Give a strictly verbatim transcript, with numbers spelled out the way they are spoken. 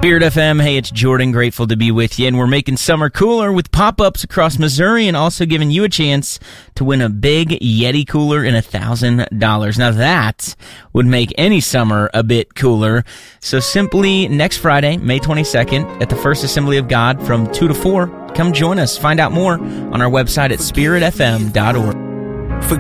Spirit F M, hey, it's Jordan, grateful to be with you, and we're making summer cooler with pop-ups across Missouri and also giving you a chance to win a big Yeti cooler and one thousand dollars. Now that would make any summer a bit cooler. So simply next Friday, May twenty-second, at the First Assembly of God from two to four, come join us. Find out more on our website at spirit f m dot org.